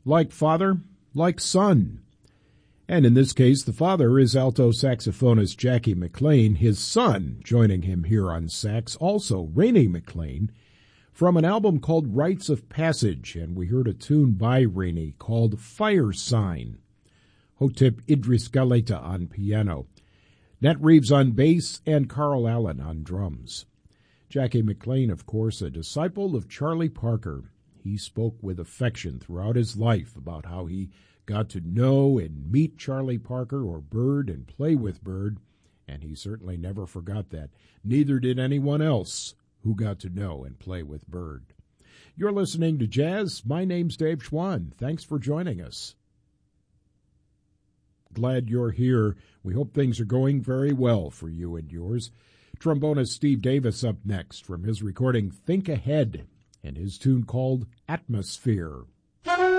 Like father, like son. And in this case, the father is alto saxophonist Jackie McLean, his son joining him here on sax, also Rainey McLean, from an album called Rites of Passage, and we heard a tune by Rainey called Fire Sign. Hotep Idris Galeta on piano, Nat Reeves on bass, and Carl Allen on drums. Jackie McLean, of course, a disciple of Charlie Parker. He spoke with affection throughout his life about how he got to know and meet Charlie Parker or Bird and play with Bird, and he certainly never forgot that. Neither did anyone else who got to know and play with Bird. You're listening to Jazz. My name's Dave Schwann. Thanks for joining us. Glad you're here. We hope things are going very well for you and yours. Trombonist Steve Davis up next from his recording Think Ahead and his tune called Atmosphere.